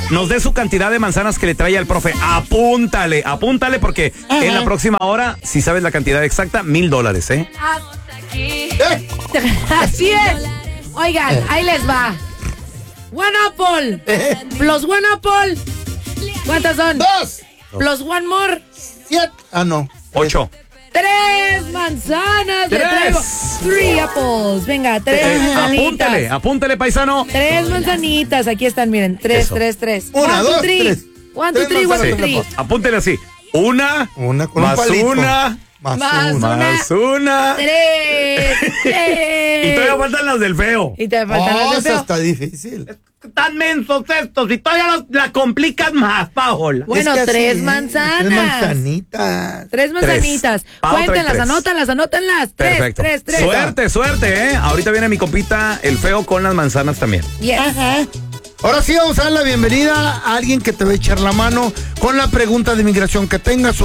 nos dé su cantidad de manzanas que le trae al profe. Apúntale porque en la próxima hora, si sabes la cantidad exacta, $1,000, ¿eh? Así es. Oigan, ahí les va. One apple. Plus one apple. ¿Cuántas son? 2. Plus one more. 7. Ah, no. 8. 3 manzanas. Le 3. traigo 3 apples. Venga, 3 manzanitas. Apúntale, paisano. 3 manzanitas. Aquí están, miren. 3. 1, 2, 3. 1, 2, 3, 1, 2, 3. Apúntele así. Una con más un palito. una. Más una. 3. Y todavía faltan las del feo. Y te faltan las del Eso feo. está difícil. Están mensos estos y todavía la complicas más, Paola. Bueno, Es que 3 así, manzanas. 3 manzanitas. 3 manzanitas. Cuéntenlas, anótanlas. 3, Perfecto. 3. Suerte, ¿eh? Ahorita viene mi compita, el feo, con las manzanas también. Yes. Ajá. Ahora sí vamos a dar la bienvenida a alguien que te va a echar la mano con la pregunta de inmigración que tengas,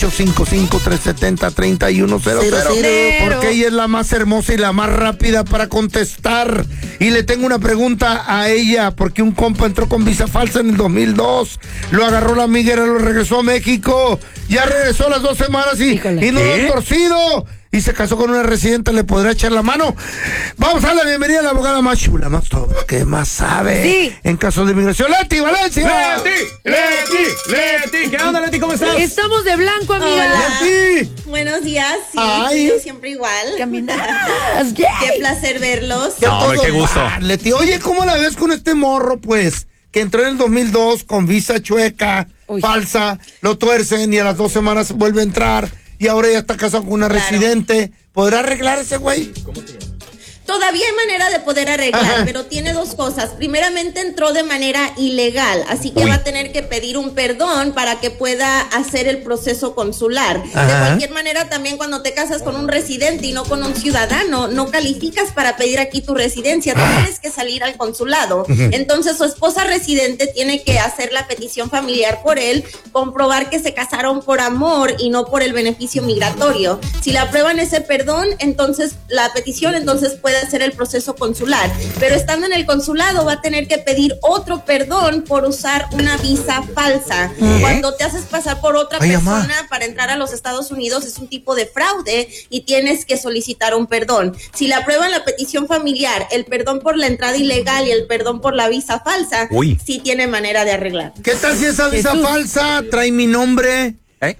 1-855-370-3100. Porque ella es la más hermosa y la más rápida para contestar. Y le tengo una pregunta a ella, porque un compa entró con visa falsa en el 2002. Lo agarró la miguera, lo regresó a México. Ya regresó a las 2 semanas y no lo han torcido. Y se casó con una residente, ¿le podrá echar la mano? Vamos a dar la bienvenida a la abogada más chula, más top, que más sabe en casos de inmigración. ¡Leti Valencia! ¡Leti! ¿Qué onda, Leti? ¿Cómo estás? Estamos de blanco, amiga. Hola. ¡Leti! Buenos días, sí, Ay. yo siempre igual. Caminas. Qué placer verlos. No, hombre, qué gusto. Leti, oye, ¿cómo la ves con este morro, pues? Que entró en el 2002 con visa chueca, falsa, lo tuercen y a las 2 semanas vuelve a entrar. Y ahora ya está casado con una residente. ¿Podrá arreglar ese güey? Todavía hay manera de poder arreglar, Ajá. pero tiene 2 cosas. Primeramente entró de manera ilegal, así que va a tener que pedir un perdón para que pueda hacer el proceso consular. Ajá. De cualquier manera, también cuando te casas con un residente y no con un ciudadano, no calificas para pedir aquí tu residencia, tú tienes que salir al consulado. Entonces su esposa residente tiene que hacer la petición familiar por él, comprobar que se casaron por amor y no por el beneficio migratorio. Si le aprueban ese perdón, entonces la petición entonces puede hacer el proceso consular, pero estando en el consulado va a tener que pedir otro perdón por usar una visa falsa. Cuando te haces pasar por otra persona para entrar a los Estados Unidos es un tipo de fraude y tienes que solicitar un perdón. Si le aprueban la petición familiar, el perdón por la entrada ilegal y el perdón por la visa falsa, sí tiene manera de arreglar. ¿Qué tal si esa visa falsa trae mi nombre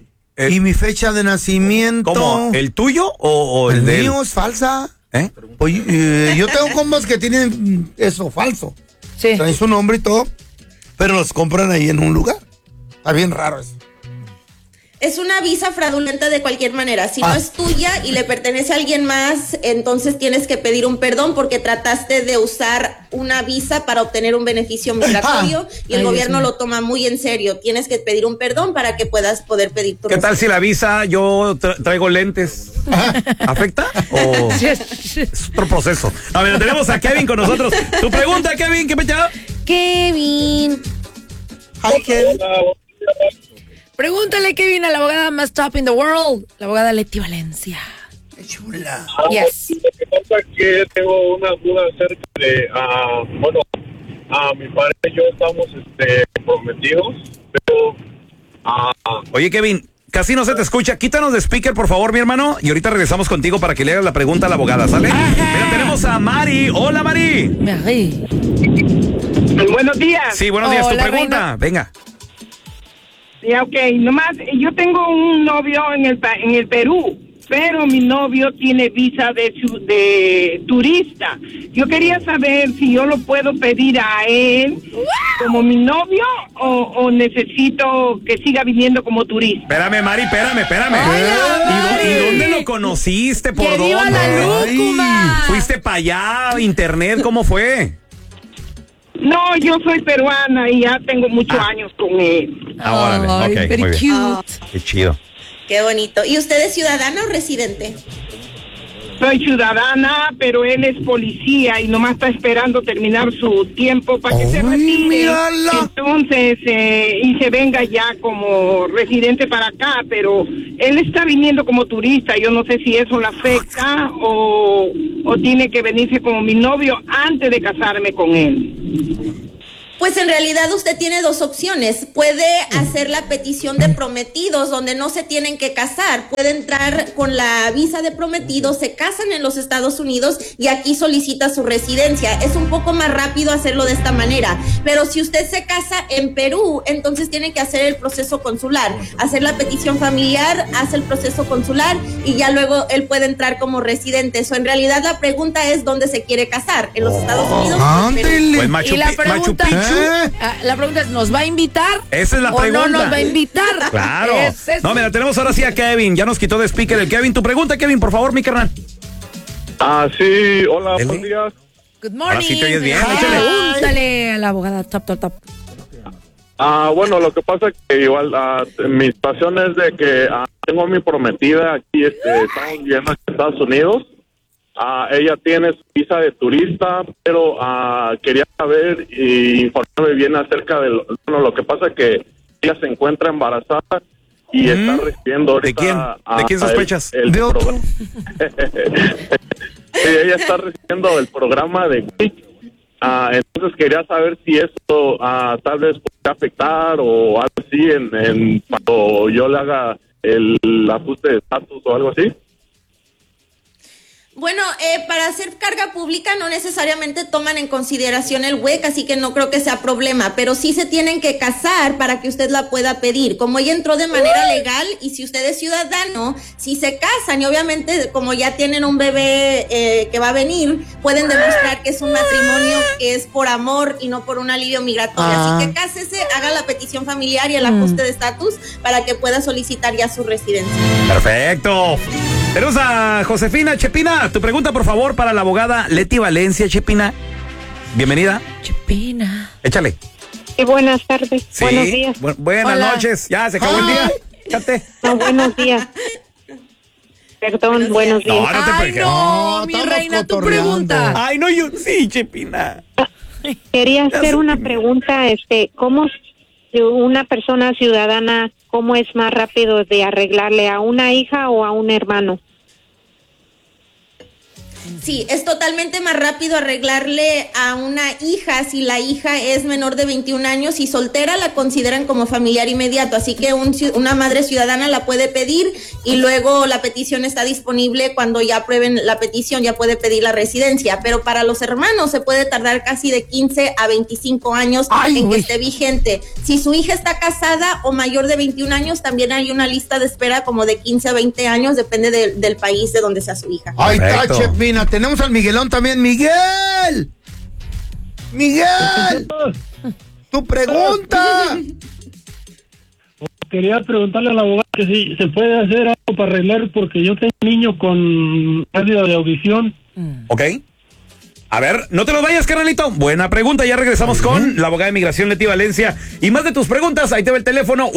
y mi fecha de nacimiento? ¿Cómo? ¿El tuyo o el de él? mío es falsa. Oye, yo tengo combos que tienen eso falso. Sí. Traen su nombre y todo, pero los compran ahí en un lugar. Está bien raro eso. Es una visa fraudulenta de cualquier manera. Si no es tuya y le pertenece a alguien más, entonces tienes que pedir un perdón porque trataste de usar una visa para obtener un beneficio migratorio y el gobierno lo toma muy en serio. Tienes que pedir un perdón para que puedas poder pedir tu ¿Qué tal si la visa yo traigo lentes? ¿Afecta? ¿O es otro proceso? A ver, tenemos a Kevin con nosotros. Tu pregunta, Kevin, ¿qué pecha? Kevin. Hi, Kevin. Pregúntale, Kevin, a la abogada más top in the world, la abogada Leti Valencia. Qué chula. Yes. Lo que pasa es que tengo una duda acerca de, mi padre y yo estamos prometidos, pero... Oye, Kevin, casi no se te escucha. Quítanos de speaker, por favor, mi hermano, y ahorita regresamos contigo para que le hagas la pregunta a la abogada, ¿sale? Mira, tenemos a Mari. Hola, Mari. Mari. Buenos días. Sí, buenos días. Tu Hola, pregunta, reina. venga. Ya, ok, nomás, yo tengo un novio en el Perú, pero mi novio tiene visa de turista. Yo quería saber si yo lo puedo pedir a él como mi novio o necesito que siga viniendo como turista. Espérame, Mari, espérame. ¿Y dónde lo conociste? ¿Por ¡Que dónde? viva la lúcuma! ¿Fuiste para allá? ¿Internet? ¿Cómo fue? No, yo soy peruana y ya tengo muchos años con él. Órale, Ay, ok, very muy bien. cute. Qué chido. Qué bonito. ¿Y usted es ciudadano o residente? Soy ciudadana, pero él es policía y nomás está esperando terminar su tiempo para que se retire. Mírala. Entonces, y se venga ya como residente para acá, pero él está viniendo como turista. Yo no sé si eso le afecta o tiene que venirse como mi novio antes de casarme con él. Pues en realidad usted tiene dos opciones. Puede hacer la petición de prometidos, donde no se tienen que casar. Puede entrar con la visa de prometidos, se casan en los Estados Unidos y aquí solicita su residencia. Es un poco más rápido hacerlo de esta manera. Pero si usted se casa en Perú, entonces tiene que hacer el proceso consular, hacer la petición familiar, hace el proceso consular y ya luego él puede entrar como residente. Eso en realidad la pregunta es dónde se quiere casar, en los Estados Unidos o en Perú. Pues y la pregunta, la pregunta es, ¿nos va a invitar? Esa es la ¿O pregunta. no nos va a invitar? Claro. No, mira, tenemos ahora sí a Kevin. Ya nos quitó de speaker el Kevin. Tu pregunta, Kevin, por favor, mi carnal. Sí, hola, buenos días. Good morning. Ahora sí te oyes bien. Pregúntale a la abogada top. Bueno, lo que pasa es que igual mi situación es de que tengo a mi prometida aquí, estamos viviendo en Estados Unidos. Ella tiene su visa de turista, pero quería saber y informarme bien acerca de lo que pasa es que ella se encuentra embarazada y está recibiendo ahorita. ¿De quién sospechas? De otro. Sí, ella está recibiendo el programa de WIC. Entonces quería saber si esto tal vez puede afectar o algo así en cuando yo le haga el ajuste de estatus o algo así. Bueno, para hacer carga pública no necesariamente toman en consideración el WEC, así que no creo que sea problema, pero sí se tienen que casar para que usted la pueda pedir. Como ella entró de manera legal y si usted es ciudadano, si se casan y obviamente como ya tienen un bebé que va a venir, pueden demostrar que es un matrimonio que es por amor y no por un alivio migratorio. Así que cásese, haga la petición familiar y el ajuste de estatus para que pueda solicitar ya su residencia. Perfecto. Tenemos a Josefina. Chepina, tu pregunta, por favor, para la abogada Leti Valencia. Chepina, bienvenida. Chepina. Échale. Buenas tardes, Sí. buenos días. Buenas noches. Ya, se acabó el día. Fíjate. No, buenos días. Perdón, buenos días. No, no te Ay, pegues. no, mi estamos reina, tu cotorreando. pregunta. Ay, no, yo sí, Chepina. Quería hacer una pregunta, ¿cómo una persona ciudadana, cómo es más rápido de arreglarle a una hija o a un hermano? Sí, es totalmente más rápido arreglarle a una hija si la hija es menor de 21 años y soltera la consideran como familiar inmediato, así que una madre ciudadana la puede pedir y luego la petición está disponible cuando ya aprueben la petición, ya puede pedir la residencia, pero para los hermanos se puede tardar casi de 15 a 25 años que esté vigente. Si su hija está casada o mayor de 21 años, también hay una lista de espera como de 15 a 20 años, depende del país de donde sea su hija. Ahí está, Perfecto. Chepina. Tenemos al Miguelón también. ¡Miguel! ¡Miguel! ¡Tu pregunta! Quería preguntarle a la abogada que si se puede hacer algo para arreglar porque yo tengo un niño con pérdida de audición. Ok. A ver, no te lo vayas, carnalito. Buena pregunta. Ya regresamos con la abogada de migración Leti Valencia. Y más de tus preguntas, ahí te va el teléfono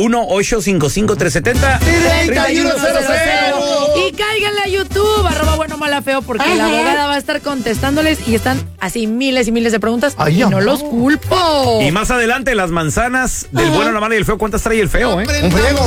1-855-370-3100. Y cáiganle a YouTube, @buenomalafeo, porque la abogada va a estar contestándoles y están así miles y miles de preguntas. Ay, y no amor. los culpo. Y más adelante, las manzanas del bueno, la mala y el feo. ¿Cuántas trae el feo, Un friego.